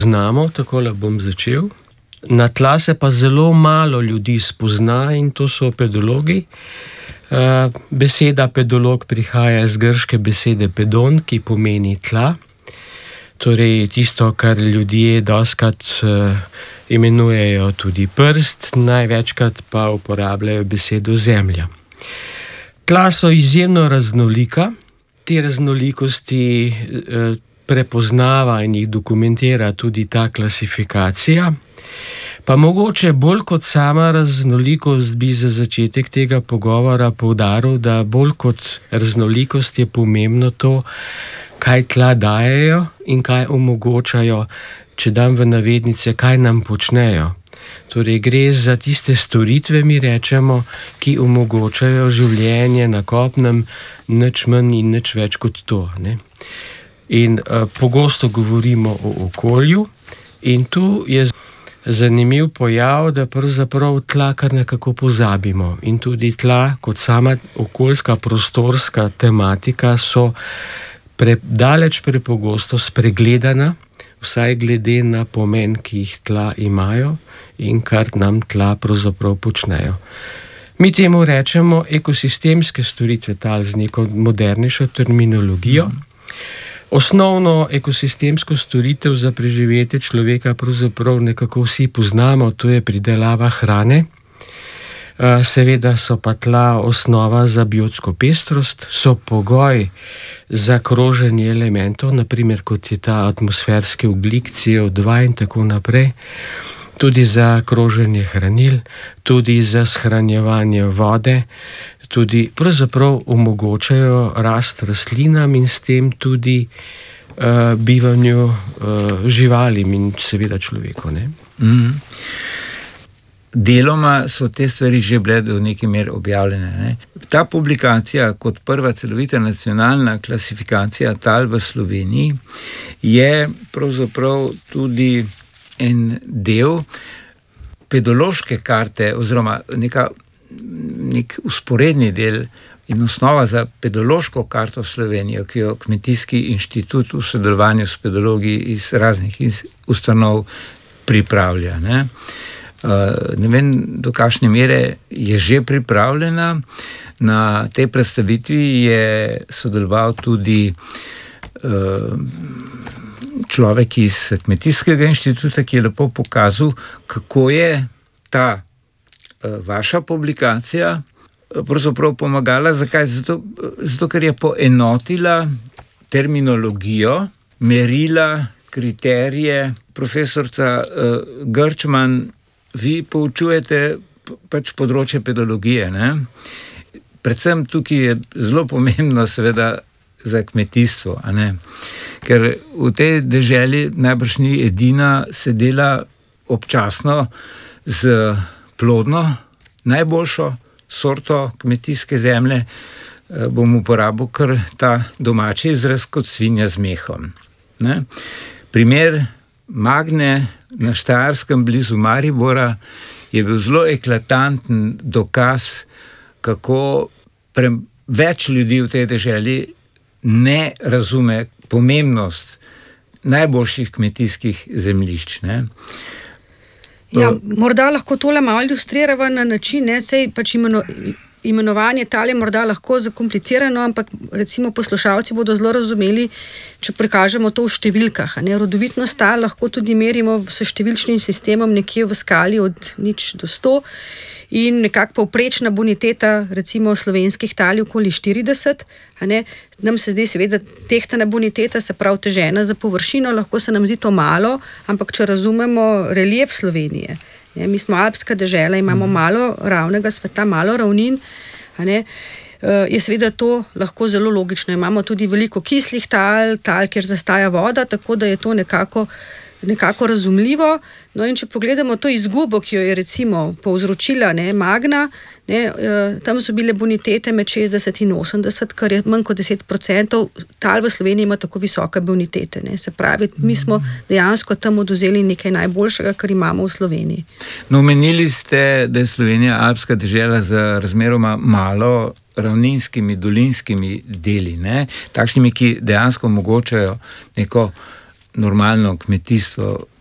Znamo, takole bom začel. Na tla se pa zelo malo ljudi spozna in to so pedologi. Beseda pedolog prihaja iz grške besede pedon, ki pomeni tla. Torej tisto, kar ljudje dostikrat imenujejo tudi prst, največkrat pa uporabljajo besedo zemlja. Tla so izjemno raznolika. Te raznolikosti prepoznava in jih dokumentira tudi ta klasifikacija. Pa mogoče bolj kot sama raznolikost bi za začetek tega pogovora poudaril, da bolj kot raznolikost je pomembno to, kaj tla dajejo in kaj omogočajo, če dam v navednice, kaj nam počnejo. Torej gre za tiste storitve, mi rečemo, ki omogočajo življenje na kopnem, nič manj in nič več kot to, ne. In pogosto govorimo o okolju in tu je zanimiv pojav, da pravzaprav tla kar nekako pozabimo. In tudi tla kot sama okoljska, prostorska tematika so daleč prepogosto spregledana, vsaj glede na pomen, ki jih tla imajo in kar nam tla pravzaprav počnejo. Mi temu rečemo ekosistemske storitve tal z neko modernejšo terminologijo. Osnovno ekosistemsko storitev za preživetje človeka pravzaprav nekako vsi poznamo, to je pridelava hrane. Seveda so pa tla osnova za biotsko pestrost, so pogoj za kroženje elementov, naprimer kot je ta atmosferski ogljik, CO2 in tako naprej, tudi za kroženje hranil, tudi za shranjevanje vode, tudi pravzaprav omogočajo rast rastlinam in s tem tudi bivanju živalim in seveda človeku, ne. Deloma so te stvari že bile do neke mere objavljene, ne. Ta publikacija kot prva celovita nacionalna klasifikacija tal v Sloveniji je pravzaprav tudi en del pedološke karte oziroma nek usporedni del in osnova za pedološko karto Slovenije, ki jo Kmetijski inštitut v sodelovanju s pedologi iz raznih ustanov pripravlja, ne. Ne vem, do kakšne mere je že pripravljena. Na tej predstavitvi je sodeloval tudi človek iz Kmetijskega inštituta, ki je lepo pokazal, kako je ta vaša publikacija pravzaprav pomagala. Zakaj? Zato, ker je poenotila terminologijo, merila, kriterije. Profesorca Grčman, vi poučujete pač področje pedologije, ne? Predvsem tukaj je zelo pomembno seveda za kmetijstvo, a ne? Ker v tej deželi najbrž ni edina, se dela občasno z plodno, najboljšo sorto kmetijske zemlje, bom uporabil kar ta domači izraz, kot svinja z mehom, ne. Primer Magne na Štajerskem blizu Maribora je bil zelo eklatanten dokaz, kako več ljudi v tej deželi ne razume pomembnost najboljših kmetijskih zemljišč, ne. Ja, morda lahko tole malo ilustrirava na način, ne, saj pač imenovanje tal je morda lahko zakomplicirano, ampak recimo poslušalci bodo zelo razumeli, če prikažemo to v številkah, a ne. Rodovitnost tal lahko tudi merimo s številčnim sistemom nekje v skali od 0 do 100 in nekako povprečna boniteta recimo slovenskih tal je okoli 40, a ne. Nam se zdi seveda tehtana boniteta, se pravi težena za površino, lahko se nam zdi to malo, ampak če razumemo relief Slovenije, ne, mi smo alpska dežela, imamo malo ravnega sveta, malo ravnin, a ne, je seveda to lahko zelo logično. Imamo tudi veliko kislih tal, kjer zastaja voda, tako da je to nekako razumljivo. No, in če pogledamo to izgubo, ki jo je recimo povzročila, ne, Magna, ne, tam so bile bonitete med 60 in 80, kar je manj kot 10%. Tal v Sloveniji ima tako visoke bonitete, ne. Se pravi, mi smo dejansko tam odvzeli nekaj najboljšega, kar imamo v Sloveniji. No, omenili ste, da je Slovenija alpska dežela z razmeroma malo ravninskimi, dolinskimi deli, ne, takšnimi, ki dejansko omogočajo neko normalno kmetijstvo